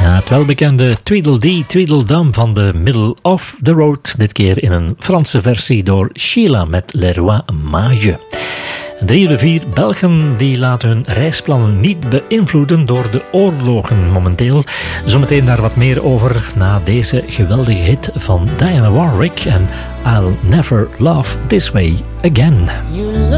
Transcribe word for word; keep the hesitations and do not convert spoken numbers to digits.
Ja, het welbekende Tweedledee Tweedledum van de Middle of the Road. Dit keer in een Franse versie door Sheila met Le Roi Mage. Drie op de vier Belgen die laten hun reisplannen niet beïnvloeden door de oorlogen momenteel. Zometeen daar wat meer over na deze geweldige hit van Diana Warwick en I'll Never Love This Way Again. You